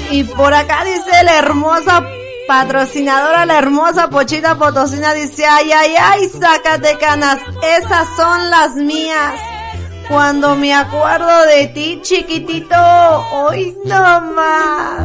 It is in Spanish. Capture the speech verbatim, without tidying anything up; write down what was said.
Y por acá dice la hermosa patrocinadora, la hermosa Pochita Potosina, dice, ay, ay, ay, Zacatecanas, esas son las mías. Cuando me acuerdo de ti, chiquitito, hoy no más.